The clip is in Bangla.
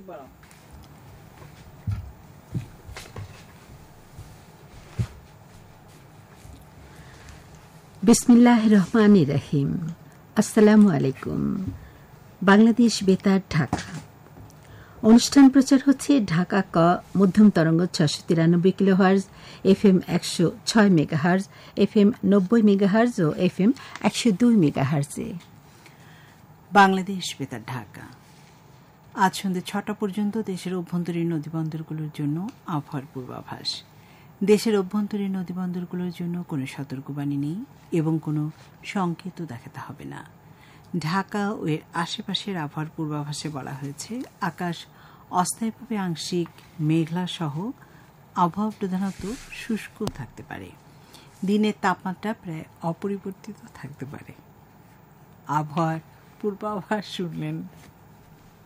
বিসমিল্লাহির রহমানির রহিম। আসসালামু আলাইকুম। বাংলাদেশ বেতার ঢাকা অনুষ্ঠান প্রচার হচ্ছে ঢাকা ক মধ্যম তরঙ্গ ৬৯৩ kilohertz, FM ১০৬ megahertz, FM ৯০ megahertz ও FM ১০২ মেগাহার্জে। বাংলাদেশ বেতার ঢাকা আজ সন্ধ্যে ৬টা পর্যন্ত দেশের অভ্যন্তরীণ নদীবন্দরগুলোর জন্য আবহাওয়ার পূর্বাভাস। দেশের অভ্যন্তরীণ নদীবন্দরগুলোর জন্য কোনো সতর্কবাণী নেই এবং কোনো সংকেতও দেখাতে হবে না। ঢাকা ও এর আশেপাশের আবহাওয়ার পূর্বাভাসে বলা হয়েছে, আকাশ অস্থায়ীভাবে আংশিক মেঘলা সহ আবহাওয়া প্রধানত শুষ্ক থাকতে পারে। দিনের তাপমাত্রা প্রায় অপরিবর্তিত থাকতে পারে। আবহাওয়ার পূর্বাভাস শুনলেন।